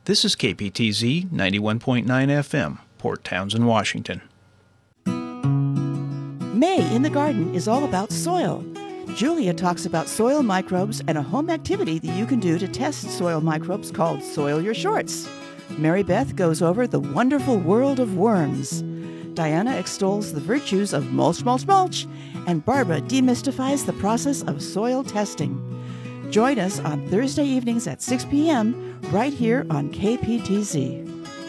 This is KPTZ 91.9 FM, Port Townsend, Washington. May in the Garden is all about soil. Julia talks about soil microbes and a home activity that you can do to test soil microbes called Soil Your Shorts. Mary Beth goes over the wonderful world of worms. Diana extols the virtues of mulch, mulch, mulch, and Barbara demystifies the process of soil testing. Join us on Thursday evenings at 6 p.m. right here on KPTZ.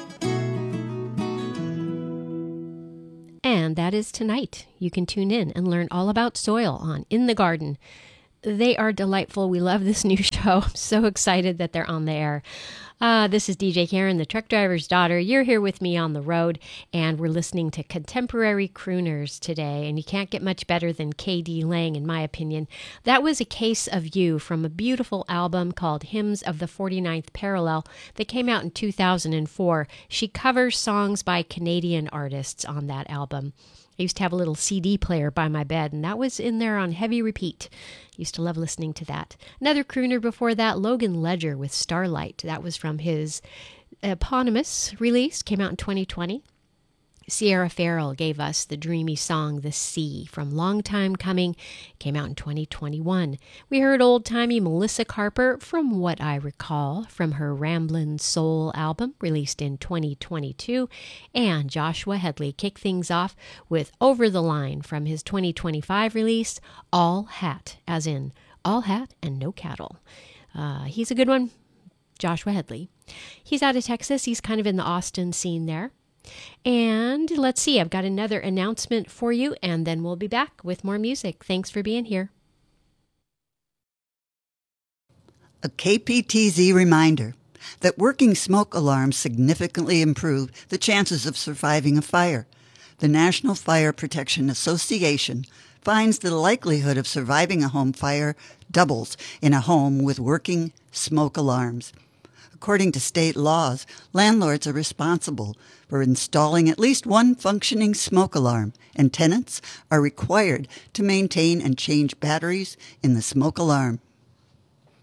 And that is tonight. You can tune in and learn all about soil on In the Garden. They are delightful. We love this new show. I'm so excited that they're on the air. This is DJ Karen, the truck driver's daughter. You're here with me on the road, and we're listening to contemporary crooners today, and you can't get much better than K.D. Lang, in my opinion. That was A Case of You from a beautiful album called Hymns of the 49th Parallel that came out in 2004. She covers songs by Canadian artists on that album. I used to have a little CD player by my bed, and that was in there on heavy repeat. Used to love listening to that. Another crooner before that, Logan Ledger with Starlight. That was from his eponymous release, came out in 2020. Sierra Farrell gave us the dreamy song The Sea from Long Time Coming, came out in 2021. We heard old-timey Melissa Carper from What I Recall from her Ramblin' Soul album released in 2022, and Joshua Headley kicked things off with Over the Line from his 2025 release, All Hat, as in all hat and no cattle. He's a good one, Joshua Headley. He's out of Texas. He's kind of in the Austin scene there. And let's see, I've got another announcement for you, and then we'll be back with more music. Thanks for being here. A KPTZ reminder that working smoke alarms significantly improve the chances of surviving a fire. The National Fire Protection Association finds the likelihood of surviving a home fire doubles in a home with working smoke alarms. According to state laws, landlords are responsible for installing at least one functioning smoke alarm, and tenants are required to maintain and change batteries in the smoke alarm.